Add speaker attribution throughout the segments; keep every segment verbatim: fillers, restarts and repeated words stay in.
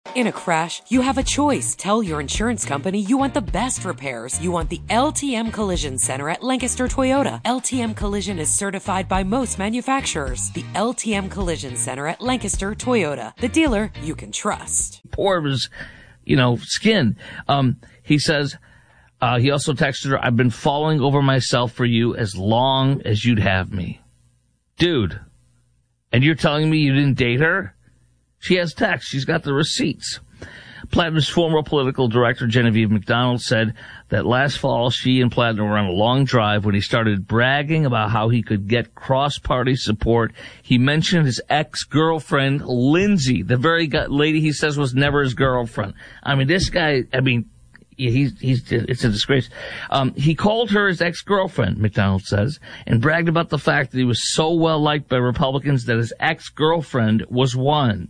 Speaker 1: In a crash, you have a choice. Tell your insurance company you want the best repairs. You want the L T M Collision Center at Lancaster Toyota. L T M Collision is certified by most manufacturers. The L T M Collision Center at Lancaster Toyota. The dealer you can trust.
Speaker 2: Poor of his, you know, skin. Um, he says, uh, he also texted her, I've been falling over myself for you as long as you'd have me. Dude, and you're telling me you didn't date her? She has text. She's got the receipts. Plattner's former political director, Genevieve McDonald, said that last fall she and Plattner were on a long drive when he started bragging about how he could get cross-party support. He mentioned his ex-girlfriend, Lindsay, the very lady he says was never his girlfriend. I mean, this guy, I mean, he's, he's, it's a disgrace. Um, he called her his ex-girlfriend, McDonald says, and bragged about the fact that he was so well liked by Republicans that his ex-girlfriend was one.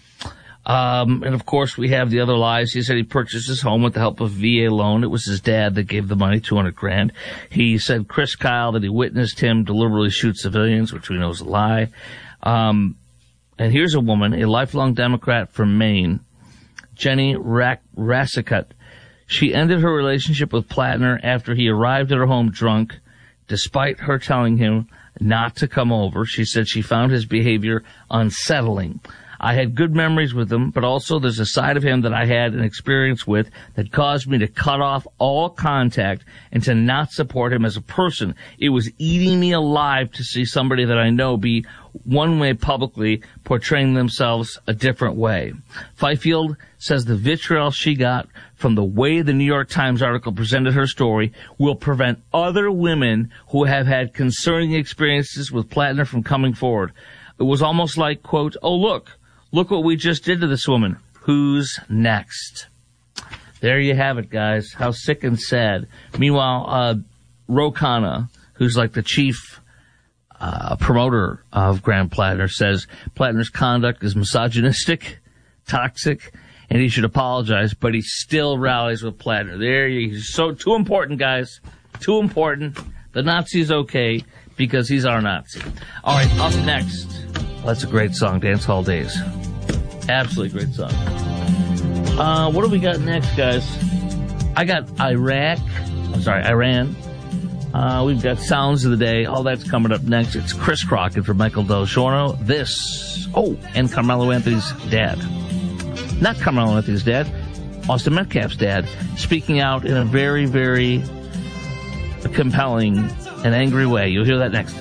Speaker 2: Um, and of course we have the other lies. He said he purchased his home with the help of V A loan. It was his dad that gave the money, two hundred grand. He said Chris Kyle that he witnessed him deliberately shoot civilians, which we know is a lie. Um, and here's a woman, a lifelong Democrat from Maine, Jenny Rack- Rassicut. She ended her relationship with Plattner after he arrived at her home drunk, despite her telling him not to come over. She said she found his behavior unsettling. I had good memories with him, but also there's a side of him that I had an experience with that caused me to cut off all contact and to not support him as a person. It was eating me alive to see somebody that I know be one way publicly, portraying themselves a different way. Fifield says the vitriol she got from the way the New York Times article presented her story will prevent other women who have had concerning experiences with Plattner from coming forward. It was almost like, quote, oh, look. Look what we just did to this woman. Who's next? There you have it, guys. How sick and sad. Meanwhile, uh, Ro Khanna, who's like the chief uh, promoter of Graham Plattner, says Plattner's conduct is misogynistic, toxic, and he should apologize, but he still rallies with Plattner. There you go. So, too important, guys. Too important. The Nazi's okay because he's our Nazi. All right, up next. That's a great song, Dance Hall Days. Absolutely great song. Uh, what do we got next, guys? I got Iraq. I'm sorry, Iran. Uh, we've got Sounds of the Day. All that's coming up next. It's Chris Crockett for Michael Del Giorno. This, oh, and Carmelo Anthony's dad. Not Carmelo Anthony's dad, Austin Metcalf's dad, speaking out in a very, very compelling and angry way. You'll hear that next.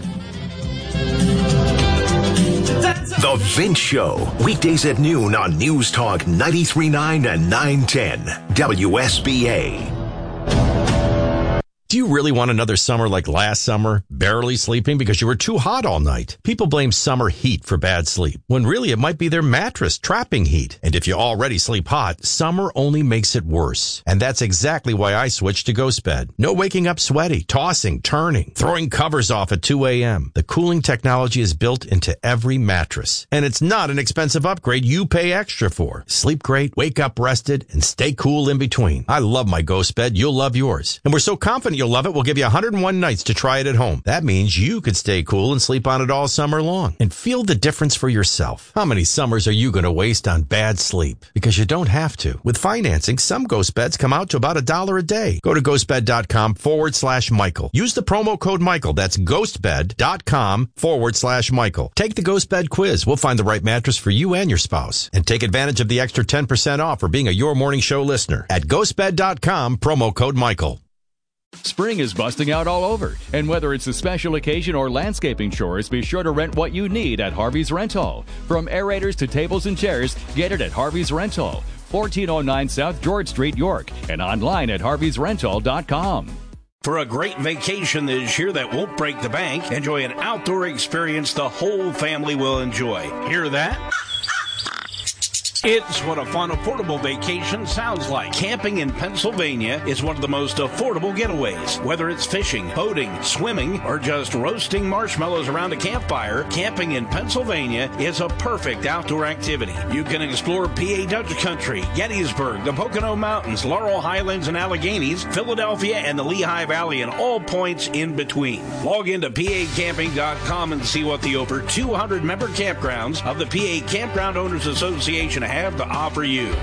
Speaker 3: The Vince Show, weekdays at noon on News Talk ninety-three point nine and nine ten W S B A.
Speaker 4: Do you really want another summer like last summer? Barely sleeping because you were too hot all night? People blame summer heat for bad sleep, when really it might be their mattress trapping heat. And if you already sleep hot, summer only makes it worse. And that's exactly why I switched to GhostBed. No waking up sweaty, tossing, turning, throwing covers off at two a.m. The cooling technology is built into every mattress. And it's not an expensive upgrade you pay extra for. Sleep great, wake up rested, and stay cool in between. I love my GhostBed. You'll love yours. And we're so confident you'll love it, we'll give you one hundred one nights to try it at home. That means you could stay cool and sleep on it all summer long. And feel the difference for yourself. How many summers are you going to waste on bad sleep? Because you don't have to. With financing, some Ghost Beds come out to about a dollar a day. Go to ghostbed.com forward slash Michael. Use the promo code Michael. That's ghostbed.com forward slash Michael. Take the Ghost Bed quiz. We'll find the right mattress for you and your spouse. And take advantage of the extra ten percent off for being a Your Morning Show listener at ghostbed dot com, promo code Michael.
Speaker 5: Spring is busting out all over, and whether it's a special occasion or landscaping chores, be sure to rent what you need at Harvey's Rental. From aerators to tables and chairs, get it at Harvey's Rental, fourteen oh nine South George Street, York, and online at harveys rental dot com.
Speaker 6: For a great vacation this year that won't break the bank, enjoy an outdoor experience the whole family will enjoy. Hear that? It's what a fun, affordable vacation sounds like. Camping in Pennsylvania is one of the most affordable getaways. Whether it's fishing, boating, swimming, or just roasting marshmallows around a campfire, camping in Pennsylvania is a perfect outdoor activity. You can explore P A Dutch Country, Gettysburg, the Pocono Mountains, Laurel Highlands and Alleghenies, Philadelphia, and the Lehigh Valley, and all points in between. Log into P A camping dot com and see what the over two hundred member campgrounds of the P A Campground Owners Association have to offer you.